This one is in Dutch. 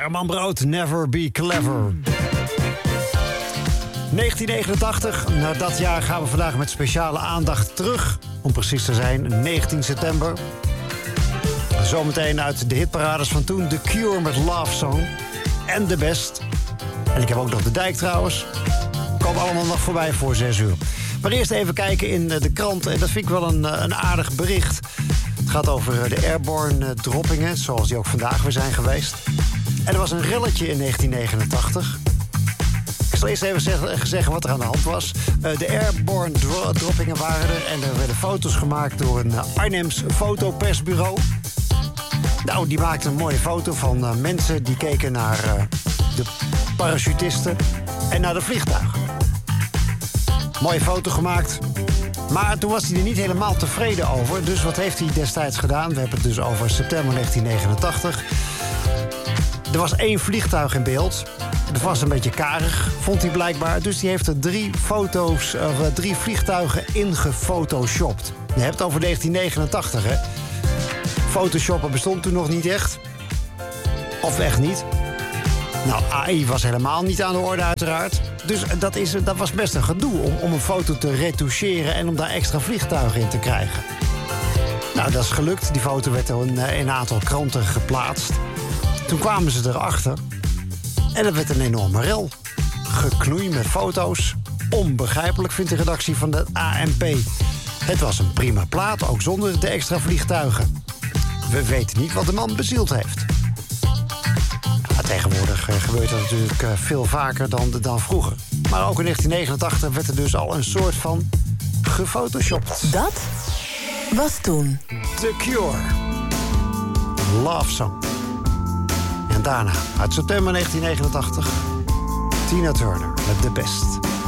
Herman Brood, Never Be Clever. 1989, naar dat jaar gaan we vandaag met speciale aandacht terug. Om precies te zijn, 19 september. Zometeen uit de hitparades van toen. The Cure met Love Song. En The Best. En ik heb ook nog De Dijk trouwens. Komen allemaal nog voorbij voor 6 uur. Maar eerst even kijken in de krant. En dat vind ik wel een aardig bericht. Het gaat over de airborne droppingen, zoals die ook vandaag weer zijn geweest. En er was een relletje in 1989. Ik zal eerst even zeggen wat er aan de hand was. De airborne droppingen waren er en er werden foto's gemaakt door een Arnhems fotopersbureau. Nou, die maakte een mooie foto van mensen die keken naar de parachutisten en naar de vliegtuigen. Mooie foto gemaakt. Maar toen was hij er niet helemaal tevreden over. Dus wat heeft hij destijds gedaan? We hebben het dus over september 1989. Er was 1 vliegtuig in beeld. Dat was een beetje karig, vond hij blijkbaar. Dus die heeft er 3 vliegtuigen ingefotoshopt. Je hebt het over 1989, hè? Photoshoppen bestond toen nog niet echt. Of echt niet. Nou, AI was helemaal niet aan de orde uiteraard. Dus dat was best een gedoe om een foto te retoucheren en om daar extra vliegtuigen in te krijgen. Nou, dat is gelukt. Die foto werd in een aantal kranten geplaatst. Toen kwamen ze erachter. En dat werd een enorme rel. Geknoei met foto's. Onbegrijpelijk, vindt de redactie van de ANP. Het was een prima plaat, ook zonder de extra vliegtuigen. We weten niet wat de man bezield heeft. Tegenwoordig gebeurt dat natuurlijk veel vaker dan vroeger. Maar ook in 1989 werd er dus al een soort van gefotoshopt. Dat was toen. The Cure. Love Song. En daarna, uit september 1989, Tina Turner met The Best.